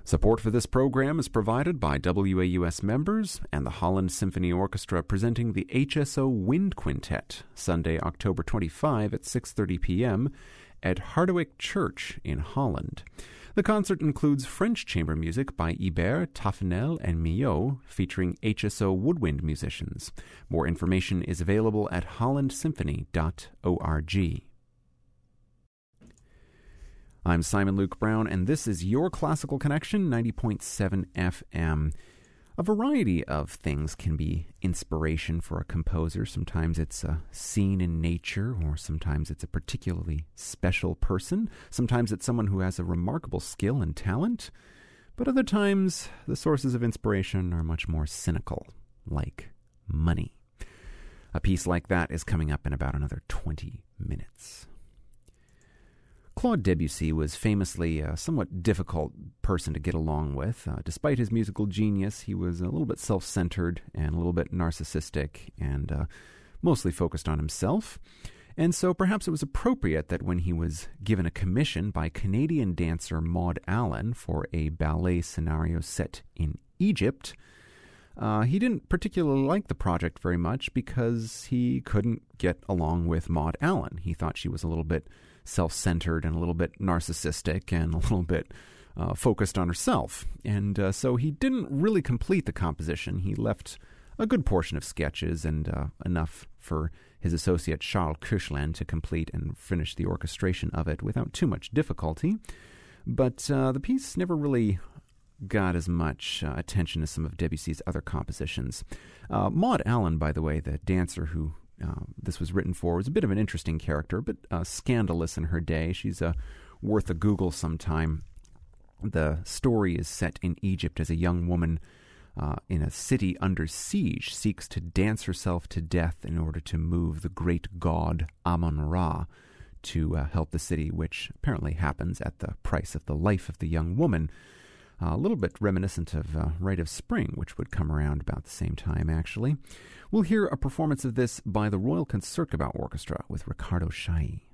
Support for this program is provided by WAUS members and the Holland Symphony Orchestra presenting the HSO Wind Quintet, Sunday, October 25 at 6:30 p.m. at Harderwyk Church in Holland. The concert includes French chamber music by Ibert, Taffanel, and Millot, featuring HSO woodwind musicians. More information is available at hollandsymphony.org. I'm Simon Luke Brown, and this is your Classical Connection, 90.7 FM. A variety of things can be inspiration for a composer. Sometimes it's a scene in nature, or sometimes it's a particularly special person. Sometimes it's someone who has a remarkable skill and talent. But other times, the sources of inspiration are much more cynical, like money. A piece like that is coming up in about another 20 minutes. Claude Debussy was famously a somewhat difficult person to get along with. Despite his musical genius, he was a little bit self-centered and a little bit narcissistic and mostly focused on himself. And so perhaps it was appropriate that when he was given a commission by Canadian dancer Maud Allan for a ballet scenario set in Egypt, he didn't particularly like the project very much because he couldn't get along with Maud Allan. He thought she was a little bit self-centered and a little bit narcissistic and a little bit focused on herself. And so he didn't really complete the composition. He left a good portion of sketches and enough for his associate Charles Koechlin to complete and finish the orchestration of it without too much difficulty. But the piece never really got as much attention as some of Debussy's other compositions. Maud Allan, by the way, the dancer who this was written for, was a bit of an interesting character, a bit scandalous in her day. She's worth a Google sometime. The story is set in Egypt as a young woman in a city under siege seeks to dance herself to death in order to move the great god Amun-Ra to help the city, which apparently happens at the price of the life of the young woman. A little bit reminiscent of Rite of Spring, which would come around about the same time, actually. We'll hear a performance of this by the Royal Concertgebouw Orchestra with Riccardo Chailly.